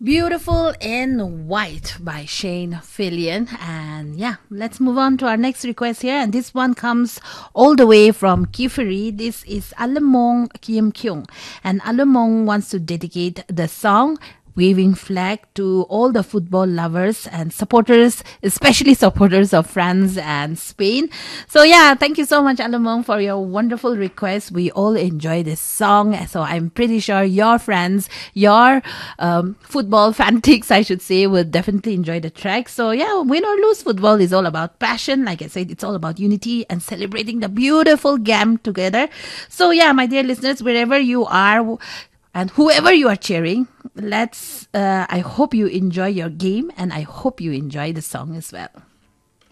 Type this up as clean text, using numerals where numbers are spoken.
Beautiful in White by Shane Fillion. And yeah, let's move on to our next request here. And this one comes all the way from Kiferi. This is Alamong Kiem Kyung. And Alamong wants to dedicate the song Waving Flag to all the football lovers and supporters, especially supporters of France and Spain. So yeah, thank you so much, Alamong, for your wonderful request. We all enjoy this song. So I'm pretty sure your friends, your football fanatics, I should say, will definitely enjoy the track. So yeah, win or lose, football is all about passion. Like I said, it's all about unity and celebrating the beautiful game together. So yeah, my dear listeners, wherever you are, and whoever you are cheering, I hope you enjoy your game and I hope you enjoy the song as well.